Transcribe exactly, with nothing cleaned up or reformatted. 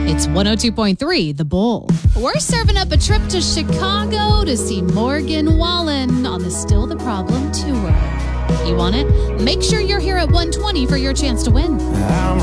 It's one oh two point three, The Bull. We're serving up a trip to Chicago to see Morgan Wallen on the Still the Problem tour. You want it? Make sure you're here at one twenty for your chance to win. I'm